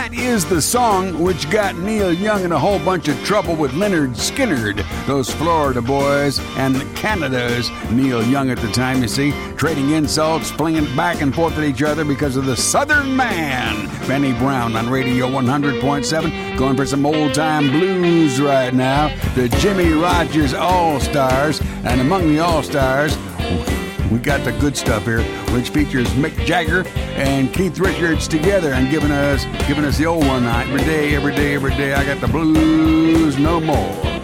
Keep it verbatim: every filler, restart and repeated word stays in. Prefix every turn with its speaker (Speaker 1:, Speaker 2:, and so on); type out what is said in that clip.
Speaker 1: That is the song which got Neil Young in a whole bunch of trouble with Leonard Skinnerd, those Florida boys, and Canada's Neil Young at the time, you see, trading insults, flinging it back and forth at each other because of the Southern Man. Benny Brown on Radio one hundred point seven, going for some old-time blues right now. The Jimmy Rogers All-Stars, and among the All-Stars, we got the good stuff here, which features Mick Jagger and Keith Richards together and giving us giving us the old one. Every day, every day, every day, I got the blues no more.